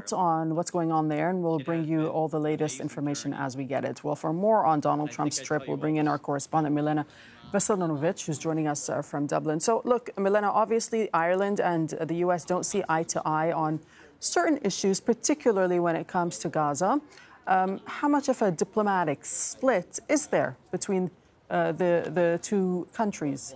out on what's going on there, and we'll bring you all the latest information as we get it. Well, for more on Donald Trump's trip, we'll bring in our correspondent, Milena Veselinovic, who's joining us from Dublin. So, look, Milena, obviously Ireland and the U.S. don't see eye to eye on certain issues, particularly when it comes to Gaza. How much of a diplomatic split is there between the two countries?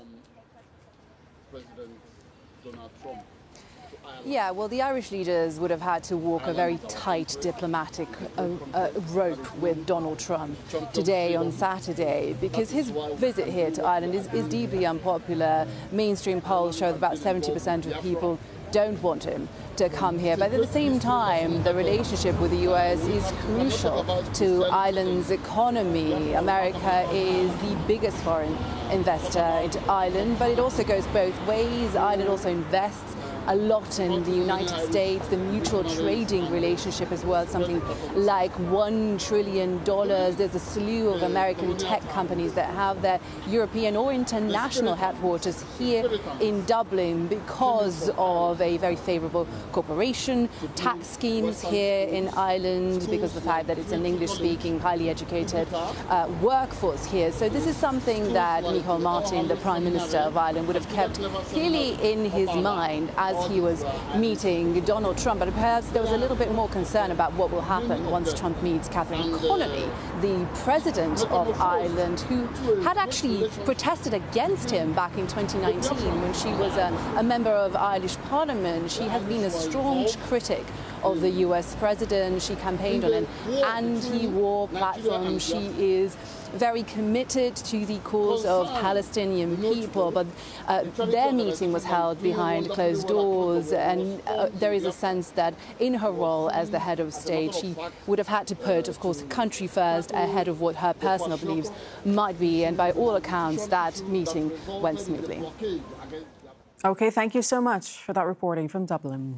Yeah, well, the Irish leaders would have had to walk a very tight diplomatic rope with Donald Trump today on Saturday, because his visit here to Ireland is deeply unpopular. Mainstream polls show that about 70% of people don't want him to come here. But at the same time, the relationship with the US is crucial to Ireland's economy. America is the biggest foreign investor into Ireland, but it also goes both ways. Ireland also invests a lot in the United States. The mutual trading relationship as well, something like $1 trillion. There's a slew of American tech companies that have their European or international headquarters here in Dublin because of a very favorable cooperation, tax schemes here in Ireland, because of the fact that it's an English-speaking, highly educated workforce here. So this is something that Micheál Martin, the Prime Minister of Ireland, would have kept clearly in his mind as he was meeting Donald Trump. But perhaps there was a little bit more concern about what will happen once Trump meets Catherine Connolly, the president of Ireland, who had actually protested against him back in 2019 when she was a member of Irish Parliament. She has been a strong critic of the US president. She campaigned on an anti-war platform. She is very committed to the cause of Palestinian people, but their meeting was held behind closed doors, and there is a sense that in her role as the head of state, she would have had to put, of course, country first ahead of what her personal beliefs might be, and by all accounts, that meeting went smoothly. Okay, thank you so much for that reporting from Dublin.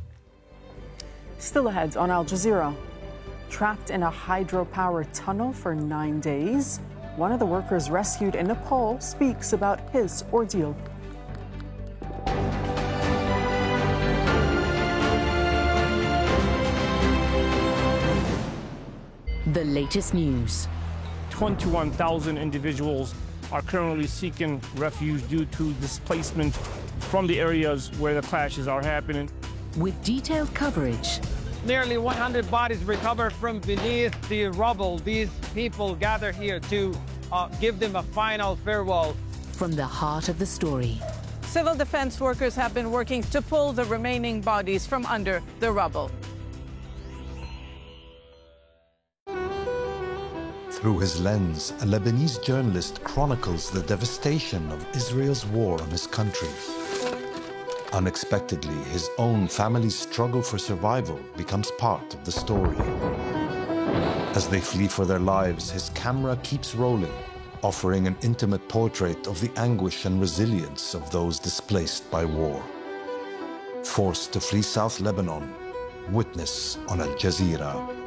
Still ahead on Al Jazeera. Trapped in a hydropower tunnel for 9 days, one of the workers rescued in Nepal speaks about his ordeal. The latest news. 21,000 individuals are currently seeking refuge due to displacement from the areas where the clashes are happening. With detailed coverage. Nearly 100 bodies recovered from beneath the rubble. These people gather here to give them a final farewell. From the heart of the story. Civil defense workers have been working to pull the remaining bodies from under the rubble. Through his lens, a Lebanese journalist chronicles the devastation of Israel's war on his country. Unexpectedly, his own family's struggle for survival becomes part of the story. As they flee for their lives, his camera keeps rolling, offering an intimate portrait of the anguish and resilience of those displaced by war. Forced to flee South Lebanon, witness on Al Jazeera.